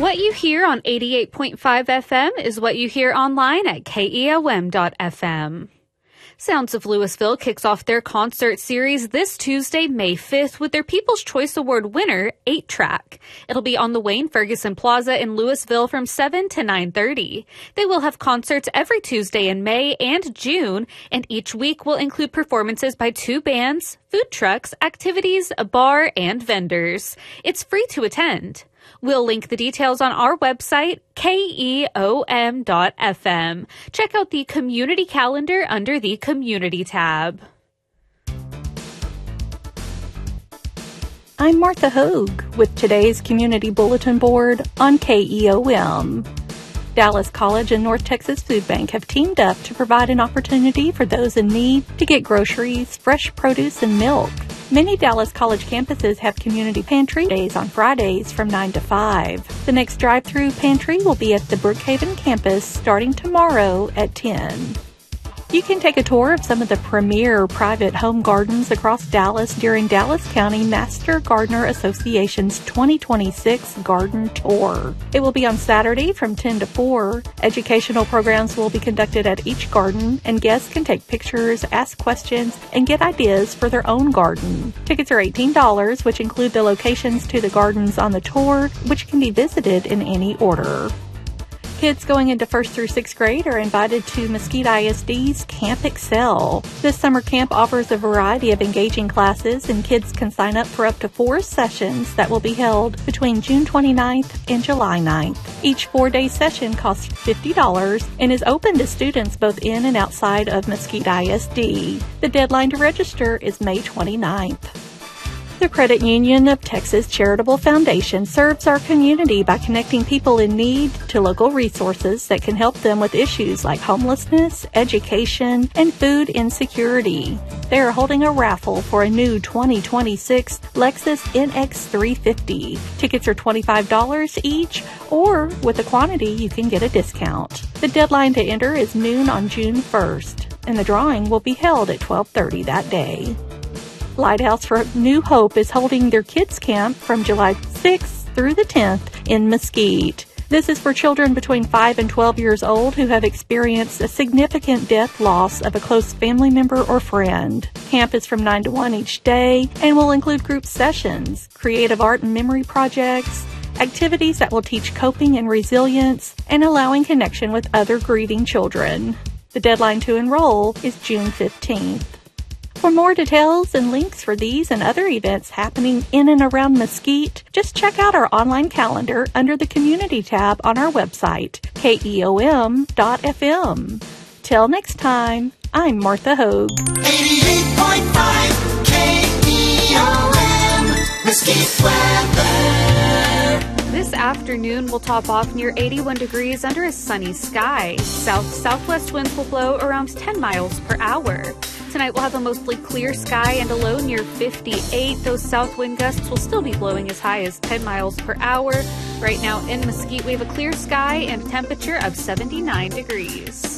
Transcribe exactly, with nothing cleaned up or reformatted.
What you hear on eighty-eight point five F M is what you hear online at K E O M dot F M. Sounds of Louisville kicks off their concert series this Tuesday, May fifth, with their People's Choice Award winner, eight track. It'll be on the Wayne Ferguson Plaza in Louisville from seven to nine thirty. They will have concerts every Tuesday in May and June, and each week will include performances by two bands, food trucks, activities, a bar, and vendors. It's free to attend. We'll link the details on our website, K E O M dot F M. Check out the community calendar under the Community tab. I'm Martha Hogue with today's Community Bulletin Board on K E O M. Dallas College and North Texas Food Bank have teamed up to provide an opportunity for those in need to get groceries, fresh produce, and milk. Many Dallas College campuses have community pantry days on Fridays from nine to five. The next drive-through pantry will be at the Brookhaven campus starting tomorrow at ten. You can take a tour of some of the premier private home gardens across Dallas during Dallas County Master Gardener Association's twenty twenty-six Garden Tour. It will be on Saturday from ten to four. Educational programs will be conducted at each garden, and guests can take pictures, ask questions, and get ideas for their own garden. Tickets are eighteen dollars, which include the locations to the gardens on the tour, which can be visited in any order. Kids going into first through sixth grade are invited to Mesquite I S D's Camp Excel. This summer camp offers a variety of engaging classes, and kids can sign up for up to four sessions that will be held between June twenty-ninth and July ninth. Each four-day session costs fifty dollars and is open to students both in and outside of Mesquite I S D. The deadline to register is May twenty-ninth. The Credit Union of Texas Charitable Foundation serves our community by connecting people in need to local resources that can help them with issues like homelessness, education, and food insecurity. They are holding a raffle for a new twenty twenty-six Lexus N X three fifty. Tickets are twenty-five dollars each, or with a quantity you can get a discount. The deadline to enter is noon on June first, and the drawing will be held at twelve thirty that day. Lighthouse for New Hope is holding their kids camp from July sixth through the tenth in Mesquite. This is for children between five and twelve years old who have experienced a significant death loss of a close family member or friend. Camp is from nine to one each day and will include group sessions, creative art and memory projects, activities that will teach coping and resilience, and allowing connection with other grieving children. The deadline to enroll is June fifteenth. For more details and links for these and other events happening in and around Mesquite, just check out our online calendar under the Community tab on our website, K E O M dot F M. Till next time, I'm Martha Hogue. eighty-eight point five K E O M, Mesquite weather. This afternoon will top off near eighty-one degrees under a sunny sky. South-southwest winds will blow around ten miles per hour. Tonight we'll have a mostly clear sky and a low near fifty-eight. Those south wind gusts will still be blowing as high as ten miles per hour. Right now in Mesquite we have a clear sky and a temperature of seventy-nine degrees.